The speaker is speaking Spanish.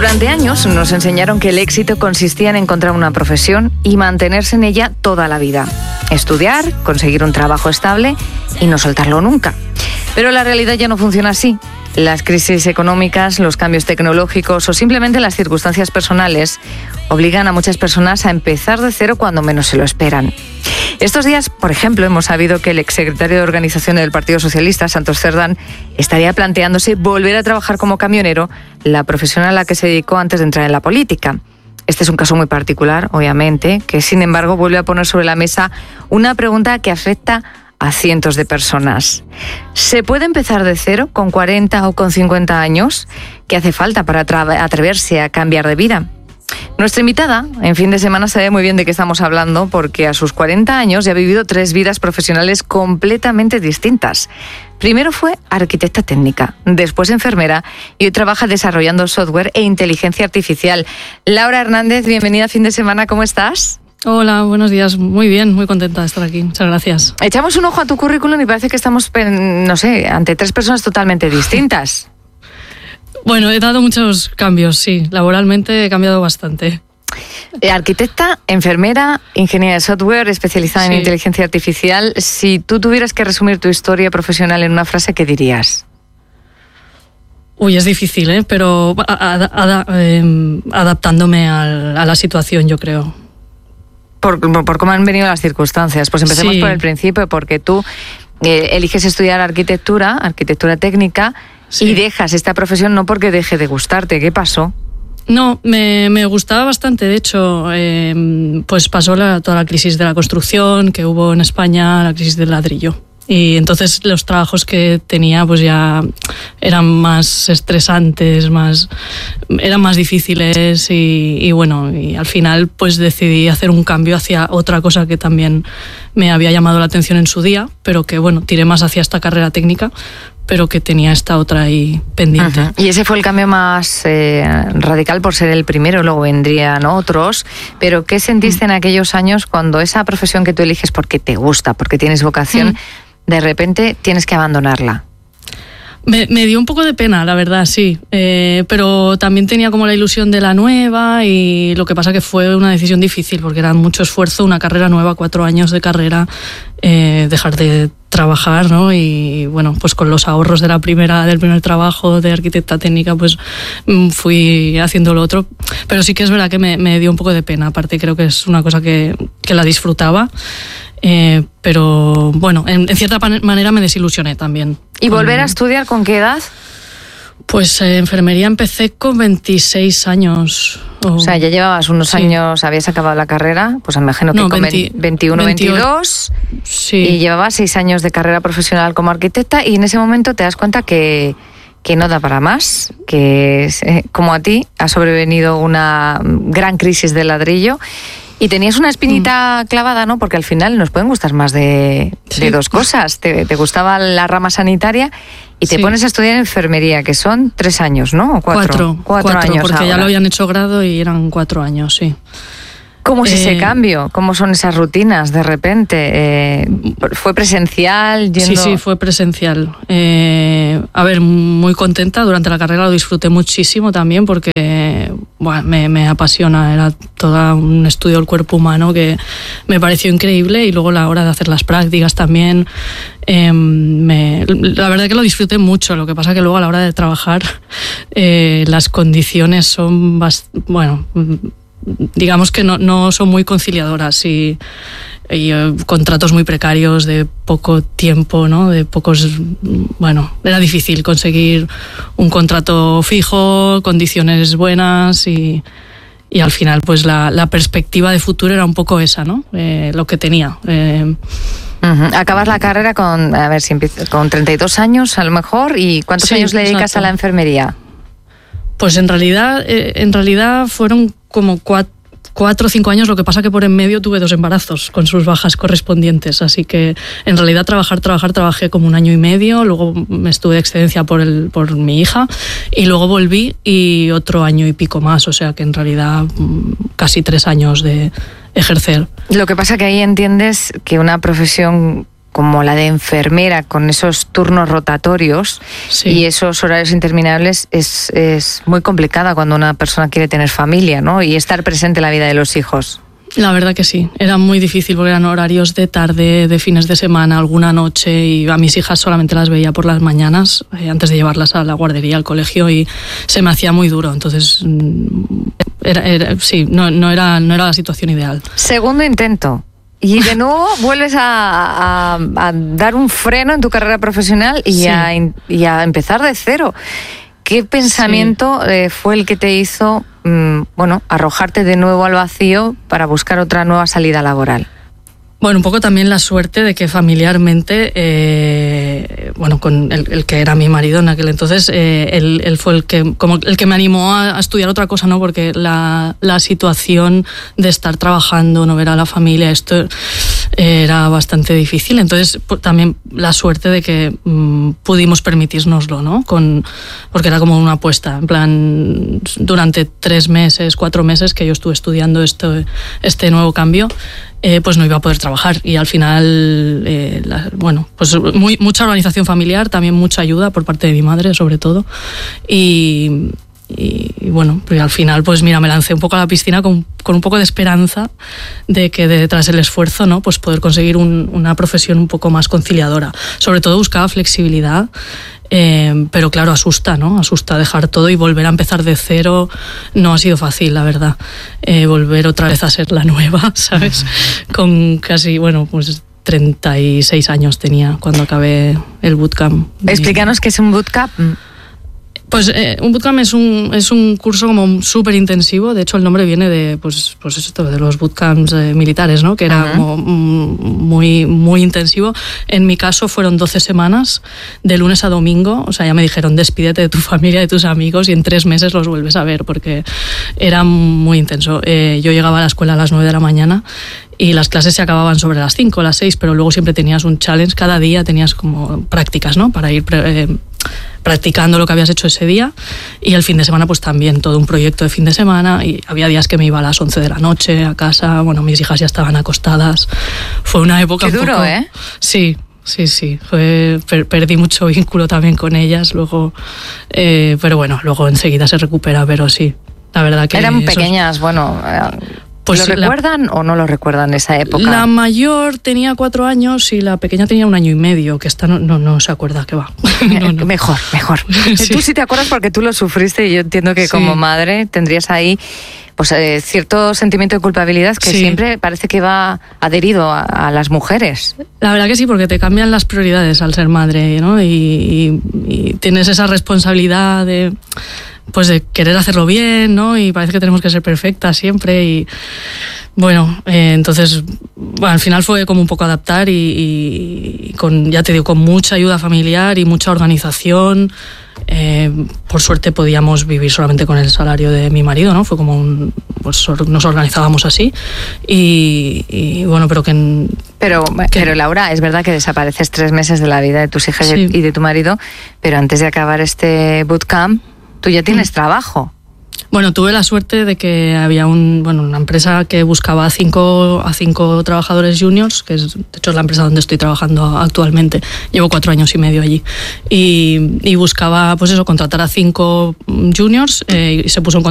Durante años nos enseñaron que el éxito consistía en encontrar una profesión y mantenerse en ella toda la vida. Estudiar, conseguir un trabajo estable y no soltarlo nunca. Pero la realidad ya no funciona así. Las crisis económicas, los cambios tecnológicos o simplemente las circunstancias personales obligan a muchas personas a empezar de cero cuando menos se lo esperan. Estos días, por ejemplo, hemos sabido que el exsecretario de Organización del Partido Socialista, Santos Cerdán, estaría planteándose volver a trabajar como camionero, la profesión a la que se dedicó antes de entrar en la política. Este es un caso muy particular, obviamente, que sin embargo vuelve a poner sobre la mesa una pregunta que afecta a cientos de personas. ¿Se puede empezar de cero con 40 o con 50 años? ¿Qué hace falta para atreverse a cambiar de vida? Nuestra invitada en fin de semana sabe muy bien de qué estamos hablando porque a sus 40 años ya ha vivido 3 vidas profesionales completamente distintas. Primero fue arquitecta técnica, después enfermera y hoy trabaja desarrollando software e inteligencia artificial. Laura Hernández, bienvenida a Fin de Semana, ¿cómo estás? Hola, buenos días. Muy bien, muy contenta de estar aquí. Muchas gracias. Echamos un ojo a tu currículum y parece que estamos, no sé, ante 3 personas totalmente distintas. Bueno, he dado muchos cambios, sí. Laboralmente he cambiado bastante. Arquitecta, enfermera, ingeniera de software, especializada en inteligencia artificial. Si tú tuvieras que resumir tu historia profesional en una frase, ¿qué dirías? Uy, es difícil, pero adaptándome a la situación, yo creo. Por cómo han venido las circunstancias. Pues empecemos por el principio, porque tú eliges estudiar arquitectura técnica, y dejas esta profesión no porque deje de gustarte. ¿Qué pasó? No, me gustaba bastante. De hecho, pues pasó toda la crisis de la construcción que hubo en España, la crisis del ladrillo. Y entonces los trabajos que tenía pues ya eran más estresantes, eran más difíciles y bueno, y al final pues decidí hacer un cambio hacia otra cosa que también me había llamado la atención en su día, pero que bueno, tiré más hacia esta carrera técnica, pero que tenía esta otra ahí pendiente. Uh-huh. Y ese fue el cambio más radical por ser el primero, luego vendrían otros, pero ¿qué sentiste en aquellos años cuando esa profesión que tú eliges porque te gusta, porque tienes vocación, de repente tienes que abandonarla? Me dio un poco de pena, la verdad, sí. Pero también tenía como la ilusión de la nueva y lo que pasa que fue una decisión difícil porque era mucho esfuerzo, una carrera nueva, 4 años de carrera, dejar de trabajar, ¿no? Y bueno, pues con los ahorros del primer trabajo de arquitecta técnica, pues fui haciendo lo otro. Pero sí que es verdad que me dio un poco de pena. Aparte creo que es una cosa que la disfrutaba. Pero bueno, en cierta manera me desilusioné también. ¿Y volver a estudiar con qué edad? Pues enfermería empecé con 26 años. O sea, ya llevabas unos años, habías acabado la carrera, pues me imagino que con 21, 22, y llevabas 6 años de carrera profesional como arquitecta y en ese momento te das cuenta que no da para más, que como a ti ha sobrevenido una gran crisis del ladrillo. Y tenías una espinita clavada, ¿no? Porque al final nos pueden gustar más de 2 cosas. Te gustaba la rama sanitaria y te pones a estudiar enfermería, que son 3 años, ¿no? ¿O 4? 4 años porque ahora. Ya lo habían hecho grado y eran 4 años, sí. ¿Cómo es ese cambio? ¿Cómo son esas rutinas de repente? ¿Fue presencial? Sí, fue presencial. A ver, muy contenta. Durante la carrera lo disfruté muchísimo también porque me apasiona. Era todo un estudio del cuerpo humano que me pareció increíble y luego la hora de hacer las prácticas también. La verdad que lo disfruté mucho. Lo que pasa que luego a la hora de trabajar las condiciones son digamos que no son muy conciliadoras y contratos muy precarios de poco tiempo, ¿no? Era difícil conseguir un contrato fijo, condiciones buenas y al final pues la perspectiva de futuro era un poco esa, ¿no? Lo que tenía. Acabas la carrera con 32 años a lo mejor, ¿y cuántos años le dedicas a la enfermería? Pues en realidad fueron como 4 o 5 años, lo que pasa que por en medio tuve 2 embarazos con sus bajas correspondientes, así que en realidad trabajé como 1 año y medio, luego me estuve de excedencia por mi hija y luego volví y otro año y pico más, o sea que en realidad casi 3 años de ejercer. Lo que pasa que ahí entiendes que una profesión como la de enfermera, con esos turnos rotatorios y esos horarios interminables, es muy complicada cuando una persona quiere tener familia, ¿no? Y estar presente en la vida de los hijos. La verdad que sí, era muy difícil porque eran horarios de tarde, de fines de semana, alguna noche, y a mis hijas solamente las veía por las mañanas antes de llevarlas a la guardería, al colegio, y se me hacía muy duro. Entonces, no era la situación ideal. Segundo intento. Y de nuevo vuelves a dar un freno en tu carrera profesional y a empezar de cero. ¿Qué pensamiento fue el que te hizo arrojarte de nuevo al vacío para buscar otra nueva salida laboral? Bueno, un poco también la suerte de que familiarmente, con el que era mi marido en aquel entonces, él fue el que me animó a estudiar otra cosa, ¿no? Porque la situación de estar trabajando, no ver a la familia, esto era bastante difícil. Entonces, también la suerte de que pudimos permitírnoslo, ¿no? Porque era como una apuesta, en plan, durante 3 meses, 4 meses que yo estuve estudiando este nuevo cambio, pues no iba a poder trabajar, y al final pues mucha organización familiar, también mucha ayuda por parte de mi madre sobre todo, y bueno, pues al final pues mira, me lancé un poco a la piscina con un poco de esperanza de que detrás del esfuerzo, ¿no? Pues poder conseguir una profesión un poco más conciliadora. Sobre todo buscaba flexibilidad, pero claro, asusta, ¿no? Asusta dejar todo y volver a empezar de cero. No ha sido fácil, la verdad. Volver otra vez a ser la nueva, ¿sabes? Con casi, pues 36 años tenía cuando acabé el bootcamp. Explícanos qué es un bootcamp. Pues un bootcamp es un curso como súper intensivo. De hecho, el nombre viene de esto, de los bootcamps militares, ¿no? Que era como muy, muy intensivo. En mi caso fueron 12 semanas, de lunes a domingo. O sea, ya me dijeron, despídete de tu familia, de tus amigos, y en 3 meses los vuelves a ver, porque era muy intenso. Yo llegaba a la escuela a las 9 de la mañana y las clases se acababan sobre las 5, las 6, pero luego siempre tenías un challenge. Cada día tenías como prácticas, ¿no? Para ir practicando lo que habías hecho ese día, y el fin de semana pues también todo un proyecto de fin de semana, y había días que me iba a las 11 de la noche a casa, mis hijas ya estaban acostadas. Fue una época Qué duro, ¿eh? Sí. Perdí mucho vínculo también con ellas luego, pero bueno, luego enseguida se recupera, pero sí, la verdad que... Eran pequeñas, pues ¿lo recuerdan o no lo recuerdan esa época? La mayor tenía 4 años y la pequeña tenía 1 año y medio, que esta no se acuerda, que va. No. Mejor. Sí. Tú sí te acuerdas porque tú lo sufriste, y yo entiendo que como madre tendrías ahí cierto sentimiento de culpabilidad que siempre parece que va adherido a las mujeres. La verdad que sí, porque te cambian las prioridades al ser madre, ¿no? Y tienes esa responsabilidad de querer hacerlo bien, ¿no? Y parece que tenemos que ser perfectas siempre, y entonces al final fue como un poco adaptar, y ya te digo, con mucha ayuda familiar y mucha organización. Por suerte podíamos vivir solamente con el salario de mi marido, ¿no? Fue como nos organizábamos así, pero Laura, es verdad que desapareces 3 meses de la vida de tus hijas y de tu marido, pero antes de acabar este bootcamp tú ya tienes trabajo. Bueno, tuve la suerte de que había una empresa que buscaba a 5 trabajadores juniors, que es, de hecho, es la empresa donde estoy trabajando actualmente. Llevo 4 años y medio allí. Y buscaba, contratar a 5 juniors, y se puso en